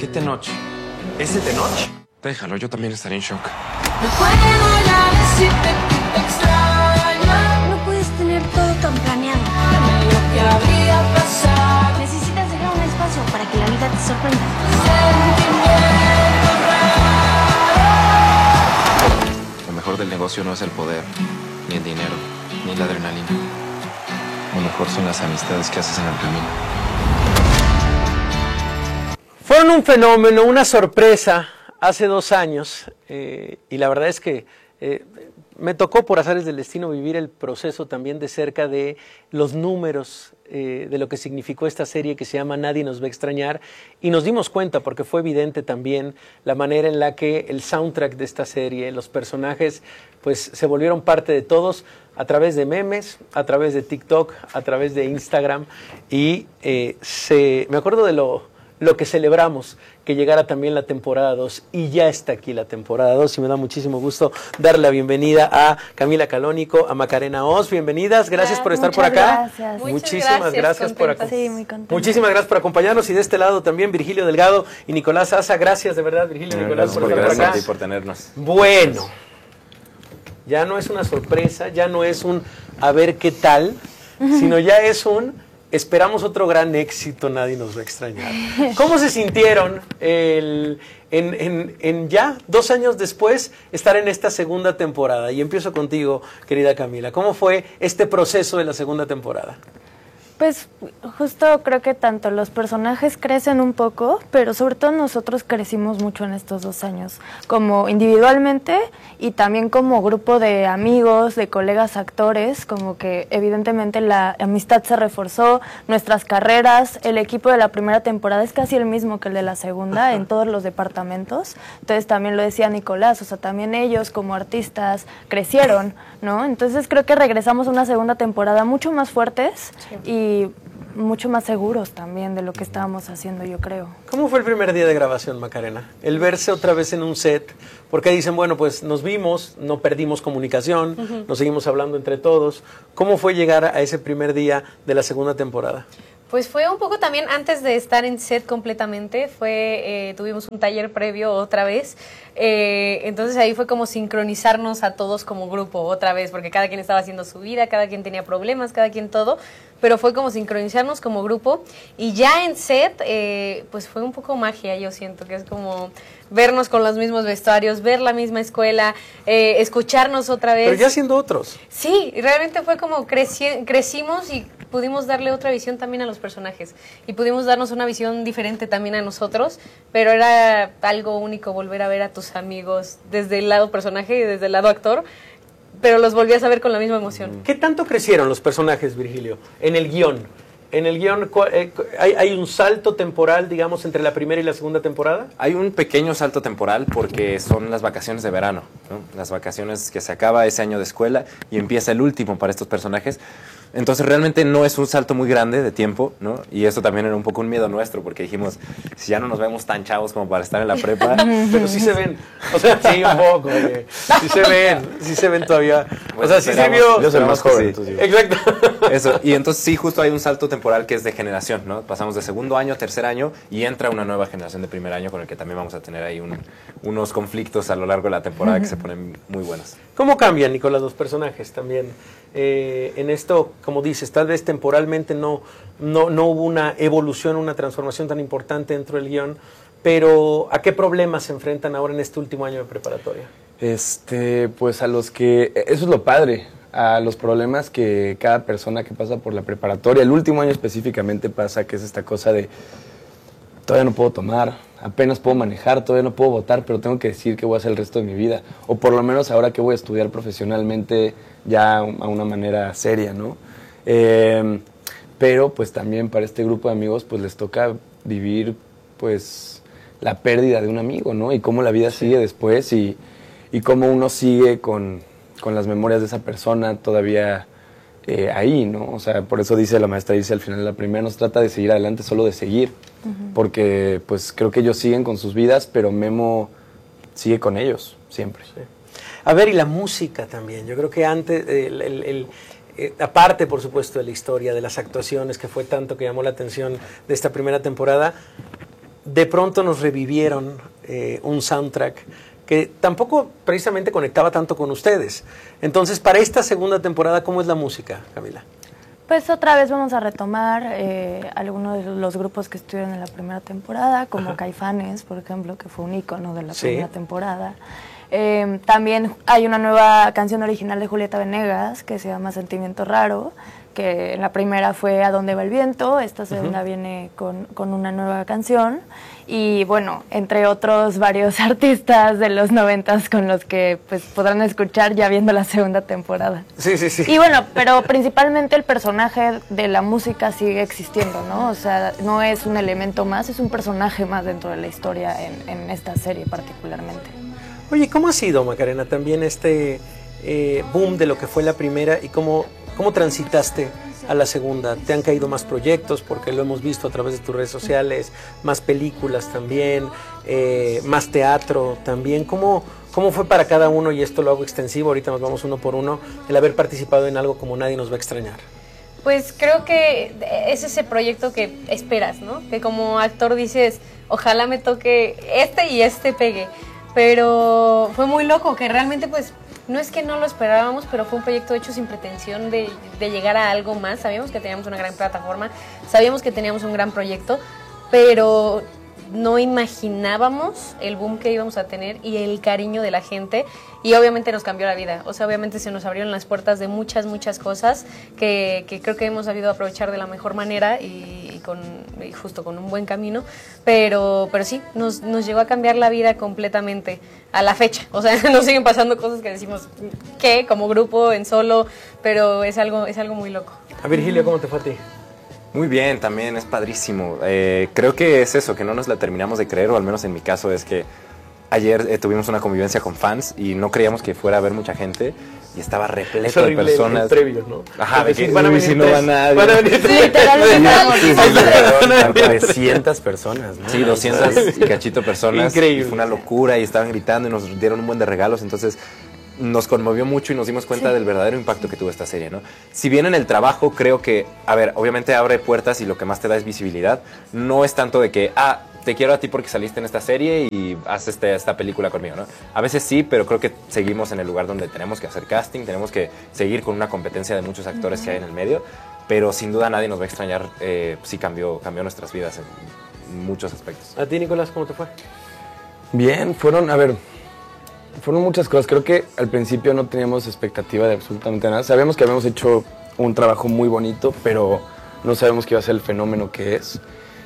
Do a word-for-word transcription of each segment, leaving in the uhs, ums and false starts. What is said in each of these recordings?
Tenoch? ¿Ese Tenoch? Déjalo, yo también estaré en shock. No puedo ya decirte que te extraño. No puedes tener todo tan planeado. Lo que habría pasado. Necesitas dejar un espacio para que la vida te sorprenda. Sentimiento raro. Lo mejor del negocio no es el poder, ni el dinero, ni la adrenalina. Lo mejor son las amistades que haces en el camino. Fueron un fenómeno, una sorpresa hace dos años eh, y la verdad es que eh, me tocó por azares del destino vivir el proceso también de cerca de los números eh, de lo que significó esta serie que se llama Nadie nos va a extrañar, y nos dimos cuenta porque fue evidente también la manera en la que el soundtrack de esta serie, los personajes pues se volvieron parte de todos a través de memes, a través de TikTok, a través de Instagram, y eh, se, me acuerdo de lo lo que celebramos, que llegara también la temporada dos, y ya está aquí la temporada dos, y me da muchísimo gusto darle la bienvenida a Camila Calónico, a Macarena Oz. Bienvenidas, gracias por estar por acá. Gracias. Muchísimas gracias, gracias por acompañarnos. Sí, muy contenta. Muchísimas gracias por acompañarnos, y de este lado también Virgilio Delgado y Nicolás Asa. Gracias de verdad, Virgilio y Nicolás, por, por estar por gracias acá. a ti por tenernos. Bueno, ya no es una sorpresa, ya no es un a ver qué tal, sino ya es un esperamos otro gran éxito, Nadie nos va a extrañar. ¿Cómo se sintieron el, en, en, en ya dos años después estar en esta segunda temporada? Y empiezo contigo, querida Camila. ¿Cómo fue este proceso de la segunda temporada? Pues justo creo que tanto los personajes crecen un poco, pero sobre todo nosotros crecimos mucho en estos dos años, como individualmente y también como grupo de amigos, de colegas actores, como que evidentemente la amistad se reforzó, nuestras carreras, el equipo de la primera temporada es casi el mismo que el de la segunda. Ajá. En todos los departamentos, entonces también lo decía Nicolás, o sea, también ellos como artistas crecieron, ¿no? Entonces creo que regresamos a una segunda temporada mucho más fuertes, sí, y y mucho más seguros también de lo que estábamos haciendo, yo creo. ¿Cómo fue el primer día de grabación, Macarena? El verse otra vez en un set, porque dicen, bueno, pues nos vimos, no perdimos comunicación, uh-huh, nos seguimos hablando entre todos. ¿Cómo fue llegar a ese primer día de la segunda temporada? Pues fue un poco también antes de estar en set completamente, fue eh, tuvimos un taller previo otra vez, eh, entonces ahí fue como sincronizarnos a todos como grupo otra vez, porque cada quien estaba haciendo su vida, cada quien tenía problemas, cada quien todo, pero fue como sincronizarnos como grupo, y ya en set eh, pues fue un poco magia, yo siento que es como vernos con los mismos vestuarios, ver la misma escuela, eh, escucharnos otra vez. Pero ya siendo otros. Sí, realmente fue como creci- crecimos y pudimos darle otra visión también a los personajes y pudimos darnos una visión diferente también a nosotros, pero era algo único volver a ver a tus amigos desde el lado personaje y desde el lado actor, pero los volvías a ver con la misma emoción. ¿Qué tanto crecieron los personajes, Virgilio, en el guión? En el guión, ¿hay, ¿hay un salto temporal, digamos, entre la primera y la segunda temporada? Hay un pequeño salto temporal porque son las vacaciones de verano, ¿no? Las vacaciones que se acaba ese año de escuela y empieza el último para estos personajes. Entonces realmente no es un salto muy grande de tiempo, ¿no? Y eso también era un poco un miedo nuestro, porque dijimos, si ya no nos vemos tan chavos como para estar en la prepa. Pero sí se ven, o sea, sí un poco, oye. Sí se ven, sí se ven todavía. O sea, sí se vio. Yo soy el más joven. Sí. Exacto. Eso, y entonces sí, justo hay un salto temporal que es de generación, ¿no? Pasamos de segundo año a tercer año y entra una nueva generación de primer año con el que también vamos a tener ahí un, unos conflictos a lo largo de la temporada que se ponen muy buenos. ¿Cómo cambian, Nicolás, los personajes también? Eh, en esto, como dices, tal vez temporalmente no, no, no hubo una evolución, una transformación tan importante dentro del guión, pero ¿a qué problemas se enfrentan ahora en este último año de preparatoria? Este, pues a los que, eso es lo padre, a los problemas que cada persona que pasa por la preparatoria, el último año específicamente pasa, que es esta cosa de todavía no puedo tomar, apenas puedo manejar, todavía no puedo votar, pero tengo que decir qué voy a hacer el resto de mi vida, o por lo menos ahora que voy a estudiar profesionalmente ya a una manera seria, ¿no? Eh, pero pues también para este grupo de amigos pues les toca vivir pues la pérdida de un amigo, ¿no? Y cómo la vida sigue después y, y cómo uno sigue con, con las memorias de esa persona todavía eh, ahí, ¿no? O sea, por eso dice la maestra, dice al final de la primera, no se trata de seguir adelante, solo de seguir, uh-huh, porque pues creo que ellos siguen con sus vidas, pero Memo sigue con ellos siempre. Sí. A ver, y la música también, yo creo que antes, el, el, el, eh, aparte por supuesto de la historia, de las actuaciones, que fue tanto que llamó la atención de esta primera temporada, de pronto nos revivieron eh, un soundtrack que tampoco precisamente conectaba tanto con ustedes. Entonces, para esta segunda temporada, ¿cómo es la música, Camila? Pues otra vez vamos a retomar eh, algunos de los grupos que estuvieron en la primera temporada, como Ajá. Caifanes, por ejemplo, que fue un ícono de la sí. primera temporada. Eh, también hay una nueva canción original de Julieta Venegas que se llama Sentimiento Raro, que en la primera fue A Dónde Va el Viento, esta segunda uh-huh. viene con, con una nueva canción y bueno, entre otros varios artistas de los noventas con los que pues podrán escuchar ya viendo la segunda temporada. Sí, sí, sí. Y bueno, pero principalmente el personaje de la música sigue existiendo, ¿no? O sea, no es un elemento más, es un personaje más dentro de la historia en, en esta serie particularmente. Oye, ¿cómo ha sido, Macarena, también este eh, boom de lo que fue la primera y cómo, cómo transitaste a la segunda? ¿Te han caído más proyectos? Porque lo hemos visto a través de tus redes sociales, más películas también, eh, más teatro también. ¿Cómo, ¿Cómo fue para cada uno? Y esto lo hago extensivo, ahorita nos vamos uno por uno, el haber participado en algo como Nadie Nos Va a Extrañar. Pues creo que es ese proyecto que esperas, ¿no? Que como actor dices, ojalá me toque este y este pegue. Pero fue muy loco, que realmente pues no es que no lo esperábamos, pero fue un proyecto hecho sin pretensión de, de llegar a algo más. Sabíamos que teníamos una gran plataforma, sabíamos que teníamos un gran proyecto, pero no imaginábamos el boom que íbamos a tener y el cariño de la gente, y obviamente nos cambió la vida. O sea, obviamente se nos abrieron las puertas de muchas, muchas cosas que, que creo que hemos sabido aprovechar de la mejor manera y, y, con, y justo con un buen camino, pero, pero sí, nos, nos llegó a cambiar la vida completamente a la fecha. O sea, nos siguen pasando cosas que decimos, ¿qué? Como grupo, en solo, pero es algo, es algo muy loco. A Virgilio, ¿cómo te fue a ti? Muy bien, también es padrísimo. Eh, creo que es eso, que no nos la terminamos de creer, o al menos en mi caso es que ayer eh, tuvimos una convivencia con fans y no creíamos que fuera a haber mucha gente y estaba repleto de personas. Es previo, ¿no? Ajá, de que van a venir si no va nadie. Van a venir sí, literalmente. trescientas personas, ¿no? Sí, doscientas y cachito personas. Increíble. Y fue una locura y estaban gritando y nos dieron un buen de regalos, entonces nos conmovió mucho y nos dimos cuenta sí. del verdadero impacto que tuvo esta serie, ¿no? Si bien en el trabajo creo que, a ver, obviamente abre puertas y lo que más te da es visibilidad, no es tanto de que, ah, te quiero a ti porque saliste en esta serie y haz este, esta película conmigo, ¿no? A veces sí, pero creo que seguimos en el lugar donde tenemos que hacer casting, tenemos que seguir con una competencia de muchos actores uh-huh. que hay en el medio, pero sin duda nadie nos va a extrañar, eh, sí cambió, cambió nuestras vidas en muchos aspectos. ¿A ti, Nicolás, cómo te fue? Bien, fueron, a ver... Fueron muchas cosas. Creo que al principio no teníamos expectativa de absolutamente nada. Sabíamos que habíamos hecho un trabajo muy bonito, pero no sabemos que iba a ser el fenómeno que es.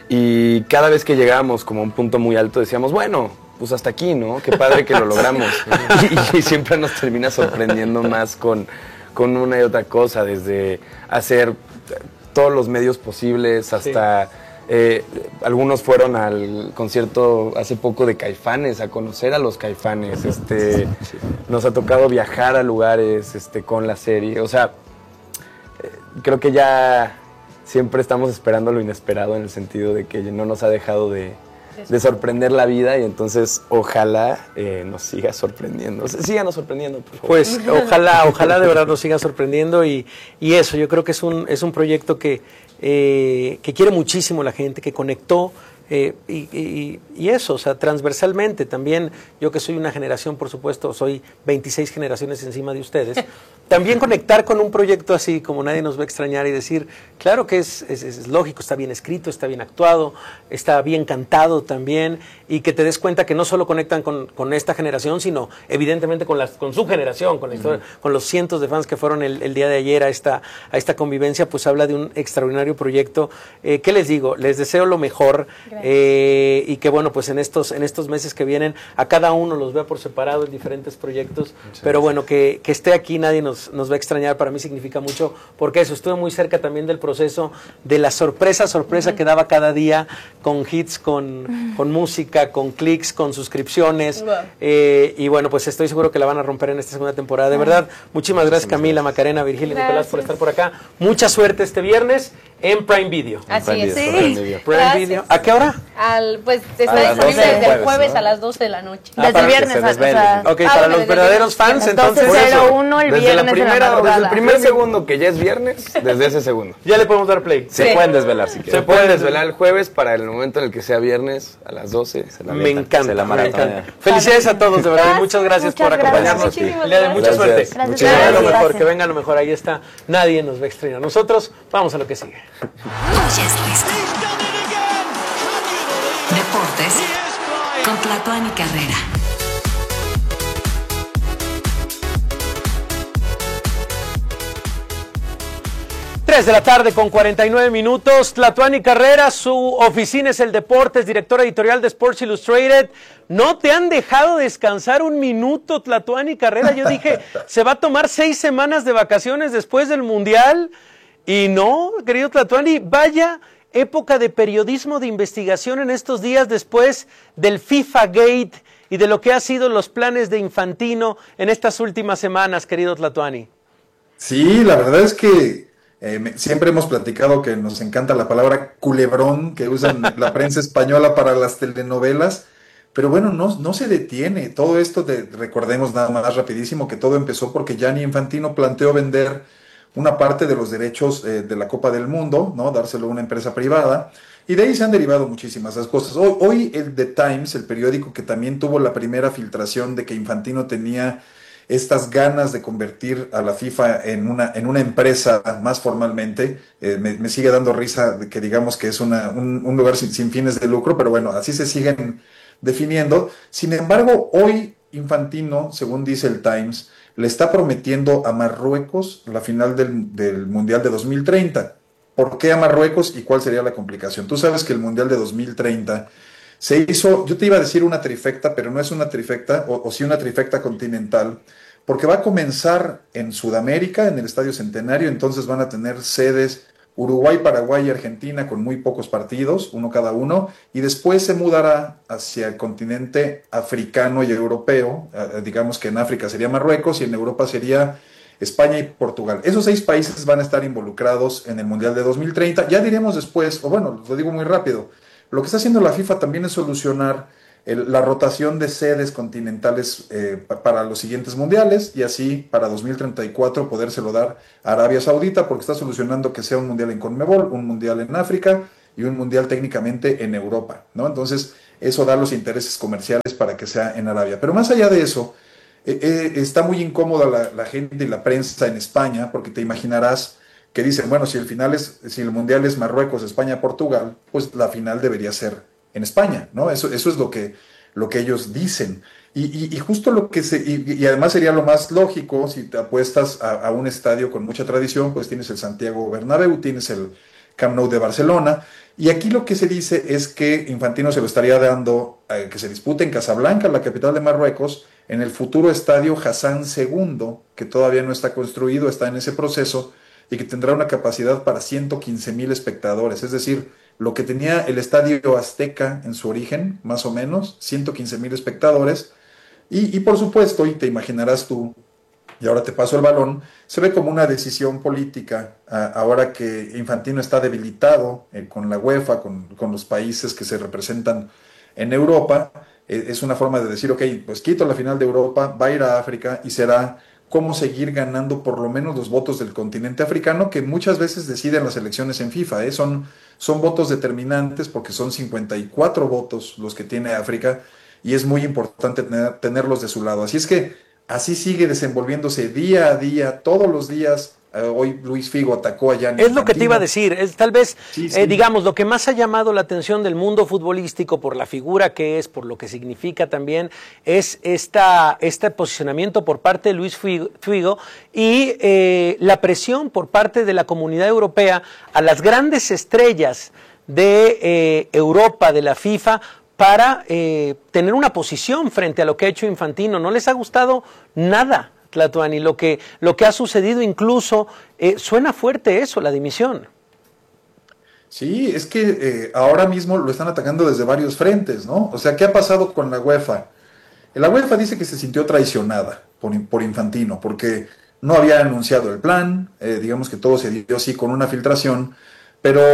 Y cada vez que llegábamos como a un punto muy alto decíamos, bueno, pues hasta aquí, ¿no? Qué padre que lo logramos. y, y siempre nos termina sorprendiendo más con, con una y otra cosa, desde hacer todos los medios posibles hasta... Sí. Eh, algunos fueron al concierto hace poco de Caifanes, a conocer a los Caifanes. Este, nos ha tocado viajar a lugares este, con la serie. O sea, eh, creo que ya siempre estamos esperando lo inesperado, en el sentido de que no nos ha dejado de, de sorprender la vida, y entonces ojalá eh, nos siga sorprendiendo. O sea, síganos sorprendiendo, por favor. Pues ojalá, ojalá de verdad nos siga sorprendiendo, y, y eso, yo creo que es un, es un proyecto que Eh, que quiere muchísimo la gente, que conectó eh, y, y, y eso, o sea, transversalmente también. Yo que soy una generación, por supuesto, soy veintiséis generaciones encima de ustedes, también conectar con un proyecto así como Nadie Nos Va a Extrañar y decir, claro que es, es, es lógico, está bien escrito, está bien actuado, está bien cantado también, y que te des cuenta que no solo conectan con, con esta generación, sino evidentemente con, las, con su generación, con, la historia, uh-huh. con los cientos de fans que fueron el, el día de ayer a esta, a esta convivencia, pues habla de un extraordinario proyecto. Eh, ¿Qué les digo? Les deseo lo mejor, eh, y que bueno, pues en estos, en estos meses que vienen, a cada uno los vea por separado en diferentes proyectos, muchas pero bueno, que, que esté aquí Nadie nos nos va a extrañar, para mí significa mucho, porque eso, estuve muy cerca también del proceso, de la sorpresa, sorpresa uh-huh. que daba cada día, con hits, con, uh-huh. con música, con clics, con suscripciones, uh-huh. eh, y bueno, pues estoy seguro que la van a romper en esta segunda temporada. De uh-huh. verdad, muchísimas gracias, Camila, Macarena, Virgilio y Nicolás por estar por acá. Mucha suerte este viernes en Prime Video. Así Prime es. Video, Sí. Prime Video. Prime Video. ¿A qué hora? Al, pues está A las disponible doce del desde el jueves, jueves ¿no? a las doce de la noche. Ah, Desde para el que viernes, se o sea, desvelen. Ok, Ah, para bueno, los desde verdaderos el fans, viernes. entonces Entonces, eso, cero uno el desde viernes la de la primera, desde madrugada. el primer segundo que ya es viernes, desde ese segundo. ya le podemos dar play. Se Sí. pueden desvelar si Se quieren. pueden desvelar el jueves para el momento en el que sea viernes a las doce. Se la Me avientan. encanta, Se la me maratonean. encanta. Felicidades a todos, de verdad. Gracias, Muchas gracias muchas por gracias. acompañarnos. Muchísimas Le da mucha gracias. suerte. Gracias. Que Muchas venga lo gracias. mejor, que venga lo mejor. Ahí está. Nadie nos va a extrañar. Nosotros vamos a lo que sigue. Hoy es listo. Deportes con Tlatuani Carrera. tres de la tarde con cuarenta y nueve minutos. Tlatuani Carrera, su oficina es el Deportes, director editorial de Sports Illustrated. No te han dejado descansar un minuto, Tlatuani Carrera. Yo dije, se va a tomar seis semanas de vacaciones después del Mundial. Y no, querido Tlatuani, vaya época de periodismo de investigación en estos días después del FIFA Gate y de lo que han sido los planes de Infantino en estas últimas semanas, querido Tlatuani. Sí, la verdad es que eh, me- siempre hemos platicado que nos encanta la palabra culebrón que usan la prensa española para las telenovelas, pero bueno, no, no se detiene. Todo esto, de, recordemos nada más rapidísimo que todo empezó porque Gianni Infantino planteó vender una parte de los derechos eh, de la Copa del Mundo, ¿no? Dárselo a una empresa privada, y de ahí se han derivado muchísimas esas cosas. Hoy, hoy el The Times, el periódico que también tuvo la primera filtración de que Infantino tenía estas ganas de convertir a la FIFA en una, en una empresa más formalmente, eh, me, me sigue dando risa de que digamos que es una, un, un lugar sin, sin fines de lucro, pero bueno, así se siguen definiendo. Sin embargo, hoy Infantino, según dice el Times, le está prometiendo a Marruecos la final del, del Mundial de dos mil treinta. ¿Por qué a Marruecos y cuál sería la complicación? Tú sabes que el Mundial de dos mil treinta se hizo, yo te iba a decir una trifecta, pero no es una trifecta, o, o sí una trifecta continental, porque va a comenzar en Sudamérica, en el Estadio Centenario, entonces van a tener sedes Uruguay, Paraguay y Argentina con muy pocos partidos, uno cada uno, y después se mudará hacia el continente africano y europeo, eh, digamos que en África sería Marruecos y en Europa sería España y Portugal. Esos seis países van a estar involucrados en el Mundial de dos mil treinta, ya diremos después, o bueno, lo digo muy rápido, lo que está haciendo la FIFA también es solucionar el- la rotación de sedes continentales eh, pa- para los siguientes mundiales y así para dos mil treinta y cuatro podérselo dar a Arabia Saudita porque está solucionando que sea un mundial en Conmebol, un mundial en África y un mundial técnicamente en Europa, ¿no? Entonces eso da los intereses comerciales para que sea en Arabia. Pero más allá de eso, eh, eh, está muy incómoda la, la gente y la prensa en España porque te imaginarás que dicen, bueno, si el final es, si el mundial es Marruecos, España, Portugal, pues la final debería ser en España, ¿no? Eso, eso es lo que, lo que ellos dicen. Y, y, y justo lo que se, y, y además sería lo más lógico, si te apuestas a, a un estadio con mucha tradición, pues tienes el Santiago Bernabéu, tienes el Camp Nou de Barcelona, y aquí lo que se dice es que Infantino se lo estaría dando a que se dispute en Casablanca, la capital de Marruecos, en el futuro estadio Hassan segundo, que todavía no está construido, está en ese proceso, y que tendrá una capacidad para ciento quince mil espectadores, es decir, lo que tenía el Estadio Azteca en su origen, más o menos, ciento quince mil espectadores, y, y por supuesto, y te imaginarás tú, y ahora te paso el balón, se ve como una decisión política, a- ahora que Infantino está debilitado eh, con la UEFA, con, con los países que se representan en Europa, eh, es una forma de decir, ok, pues quito la final de Europa, va a ir a África y será cómo seguir ganando por lo menos los votos del continente africano que muchas veces deciden las elecciones en FIFA, ¿eh? son, son votos determinantes porque son cincuenta y cuatro votos los que tiene África y es muy importante tener, tenerlos de su lado. Así es que así sigue desenvolviéndose día a día, todos los días. Eh, hoy Luis Figo atacó a Gianni Es lo que te iba a Infantino. decir, es tal vez, Sí, sí. eh, digamos, lo que más ha llamado la atención del mundo futbolístico por la figura que es, por lo que significa también, es esta, este posicionamiento por parte de Luis Figo, Figo y eh, la presión por parte de la comunidad europea a las grandes estrellas de eh, Europa, de la FIFA, para eh, tener una posición frente a lo que ha hecho Infantino. No les ha gustado nada, Tlatuani, lo que, lo que ha sucedido incluso, eh, suena fuerte eso, la dimisión. Sí, es que eh, ahora mismo lo están atacando desde varios frentes, ¿no? O sea, ¿qué ha pasado con la UEFA? La UEFA dice que se sintió traicionada por, por Infantino, porque no había anunciado el plan, eh, digamos que todo se dio así con una filtración, pero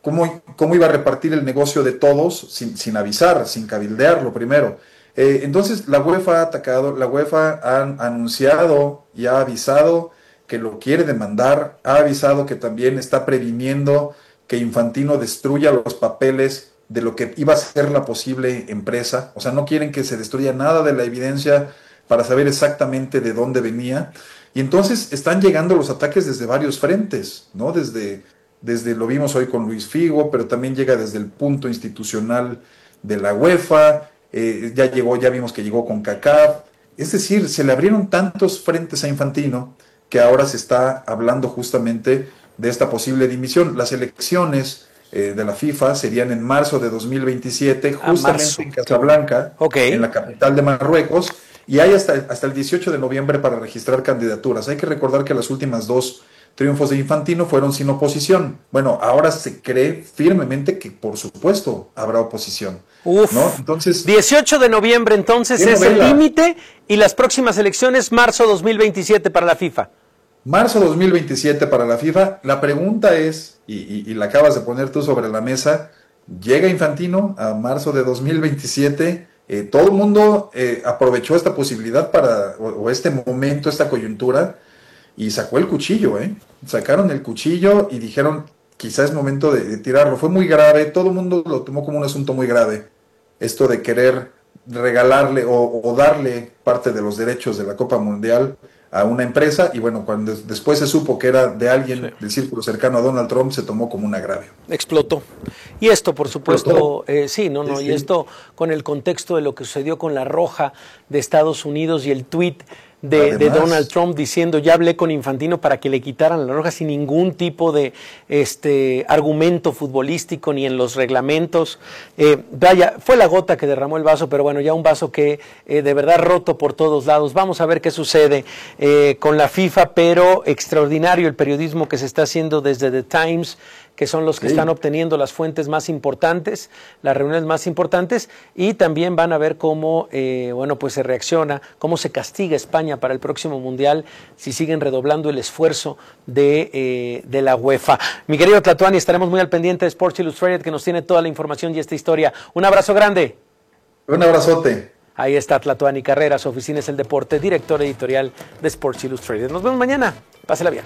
cómo, cómo iba a repartir el negocio de todos sin, sin avisar, sin cabildearlo primero. Eh, entonces la UEFA ha atacado, la UEFA ha anunciado y ha avisado que lo quiere demandar, ha avisado que también está previniendo que Infantino destruya los papeles de lo que iba a ser la posible empresa. O sea, no quieren que se destruya nada de la evidencia para saber exactamente de dónde venía. Y entonces están llegando los ataques desde varios frentes, ¿no? Desde, desde lo vimos hoy con Luis Figo, pero también llega desde el punto institucional de la UEFA, eh, ya llegó, ya vimos que llegó con CACAF. Es decir, se le abrieron tantos frentes a Infantino que ahora se está hablando justamente de esta posible dimisión. Las elecciones eh, de la FIFA serían en marzo de dos mil veintisiete, justamente ah, en Casablanca, okay. en la capital de Marruecos, y hay hasta, hasta el dieciocho de noviembre para registrar candidaturas. Hay que recordar que las últimas dos triunfos de Infantino fueron sin oposición. Bueno, ahora se cree firmemente que, por supuesto, habrá oposición. Uf, ¿no? Entonces, dieciocho de noviembre entonces es novela? el límite, y las próximas elecciones marzo dos mil veintisiete para la FIFA. Marzo dos mil veintisiete para la FIFA. La pregunta es, y, y, y la acabas de poner tú sobre la mesa, ¿llega Infantino a marzo de dos mil veintisiete? Eh, todo el mundo eh, aprovechó esta posibilidad para, o, o este momento, esta coyuntura, y sacó el cuchillo, ¿eh? Sacaron el cuchillo y dijeron, quizás es momento de, de tirarlo. Fue muy grave, todo el mundo lo tomó como un asunto muy grave, esto de querer regalarle o, o darle parte de los derechos de la Copa Mundial a una empresa, y bueno, cuando después se supo que era de alguien sí. del círculo cercano a Donald Trump, se tomó como un agravio. Explotó. Y esto, por supuesto, eh, sí, no, no, sí, y sí. esto con el contexto de lo que sucedió con la Roja de Estados Unidos y el tuit de, de Donald Trump diciendo, ya hablé con Infantino para que le quitaran la roja, sin ningún tipo de este argumento futbolístico ni en los reglamentos. Eh, vaya, fue la gota que derramó el vaso, pero bueno, ya un vaso que eh, de verdad roto por todos lados. Vamos a ver qué sucede eh, con la FIFA, pero extraordinario el periodismo que se está haciendo desde The Times, que son los que sí. están obteniendo las fuentes más importantes, las reuniones más importantes, y también van a ver cómo eh, bueno, pues se reacciona, cómo se castiga España para el próximo Mundial si siguen redoblando el esfuerzo de, eh, de la UEFA. Mi querido Tlatuani, estaremos muy al pendiente de Sports Illustrated, que nos tiene toda la información y esta historia. Un abrazo grande. Un abrazote. Ahí está Tlatuani Carrera, su oficina es el deporte, director editorial de Sports Illustrated. Nos vemos mañana. Pásela bien.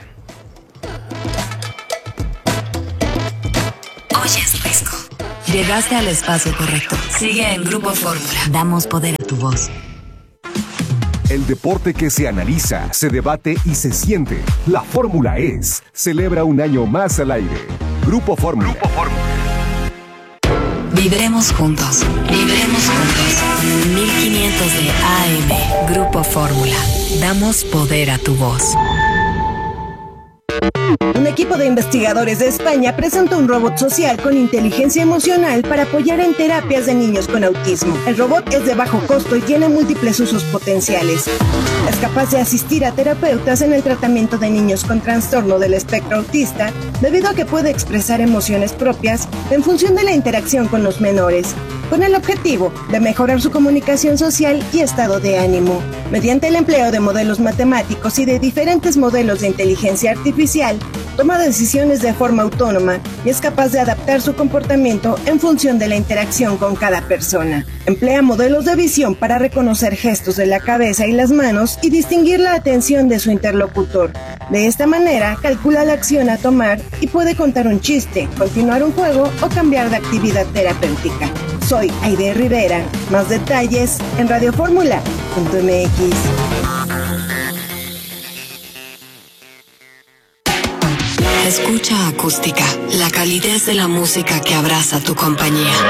Oye, es fresco. Llegaste al espacio correcto. Sigue en Grupo Fórmula. Damos poder a tu voz. El deporte que se analiza, se debate y se siente. La Fórmula es. Celebra un año más al aire. Grupo Fórmula. Grupo Fórmula. Vibremos juntos. Vibremos juntos. mil quinientos de A M. Grupo Fórmula. Damos poder a tu voz. Un equipo de investigadores de España presentó un robot social con inteligencia emocional para apoyar en terapias de niños con autismo. El robot es de bajo costo y tiene múltiples usos potenciales. Es capaz de asistir a terapeutas en el tratamiento de niños con trastorno del espectro autista, debido a que puede expresar emociones propias en función de la interacción con los menores, con el objetivo de mejorar su comunicación social y estado de ánimo. Mediante el empleo de modelos matemáticos y de diferentes modelos de inteligencia artificial, toma decisiones de forma autónoma y es capaz de adaptar su comportamiento en función de la interacción con cada persona. Emplea modelos de visión para reconocer gestos de la cabeza y las manos y distinguir la atención de su interlocutor. De esta manera, calcula la acción a tomar y puede contar un chiste, continuar un juego o cambiar de actividad terapéutica. Soy Aide Rivera. Más detalles en radioformula punto m x. Escucha Acústica, la calidez de la música que abraza tu compañía.